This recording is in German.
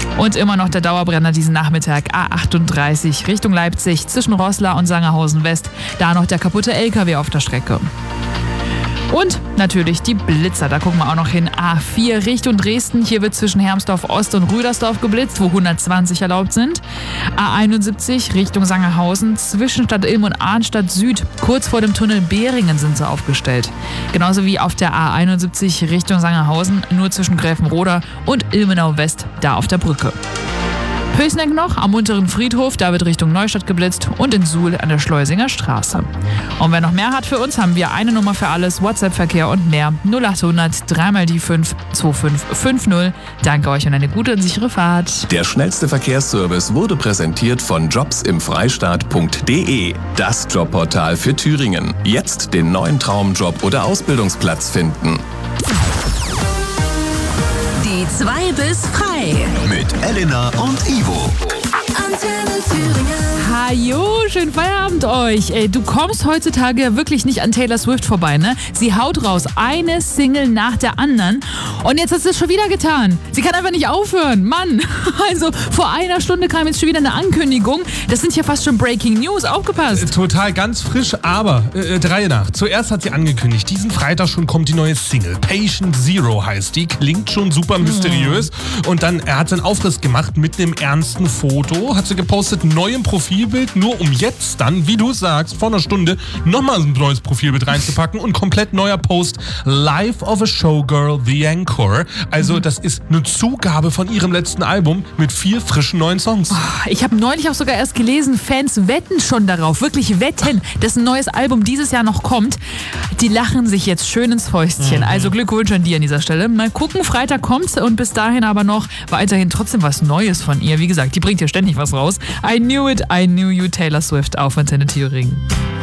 Und immer noch der Dauerbrenner diesen Nachmittag, A38 Richtung Leipzig zwischen Roßla und Sangerhausen West. Da noch der kaputte LKW auf der Strecke. Und natürlich die Blitzer, da gucken wir auch noch hin. A4 Richtung Dresden, hier wird zwischen Hermsdorf Ost und Rüdersdorf geblitzt, wo 120 erlaubt sind. A71 Richtung Sangerhausen, zwischen Stadt Ilm und Arnstadt Süd, kurz vor dem Tunnel Behringen sind sie aufgestellt. Genauso wie auf der A71 Richtung Sangerhausen, nur zwischen Gräfenroda und Ilmenau West, da auf der Brücke. Pößneck noch am unteren Friedhof, da wird Richtung Neustadt geblitzt und in Suhl an der Schleusinger Straße. Und wer noch mehr hat für uns, haben wir eine Nummer für alles, WhatsApp-Verkehr und mehr. 0800 3x5 2550. Danke euch und eine gute und sichere Fahrt. Der schnellste Verkehrsservice wurde präsentiert von jobsimfreistaat.de. Das Jobportal für Thüringen. Jetzt den neuen Traumjob oder Ausbildungsplatz finden. Die 2 bis frei. Mit Elena und Ivo. Antenne Thüringen. Hajo, schönen Feierabend euch. Ey, du kommst heutzutage ja wirklich nicht an Taylor Swift vorbei, ne? Sie haut raus, eine Single nach der anderen. Und jetzt hat sie es schon wieder getan. Sie kann einfach nicht aufhören. Mann, also vor einer Stunde kam jetzt schon wieder eine Ankündigung. Das sind ja fast schon Breaking News. Aufgepasst. Total ganz frisch, aber Reihe nach. Zuerst hat sie angekündigt, diesen Freitag schon kommt die neue Single. Patient Zero heißt die. Klingt schon super mysteriös. Und dann, er hat einen Aufriss gemacht mit einem ernsten Foto. Hat sie gepostet, neuem Profilbild, nur um jetzt dann, wie du sagst, vor einer Stunde nochmal ein neues Profilbild reinzupacken und komplett neuer Post. Life of a Showgirl, The Encore. Also das ist eine Zugabe von ihrem letzten Album mit 4 frischen neuen Songs. Ich habe neulich auch sogar erst gelesen, Fans wetten schon darauf, wirklich wetten, dass ein neues Album dieses Jahr noch kommt. Die lachen sich jetzt schön ins Fäustchen. Also Glückwunsch an die an dieser Stelle. Mal gucken, Freitag kommt's und bis dahin aber noch weiterhin trotzdem was Neues von ihr. Wie gesagt, die bringt ja ständig was raus. I Knew It, I Knew You, Taylor Swift auf Antenne Thüringen.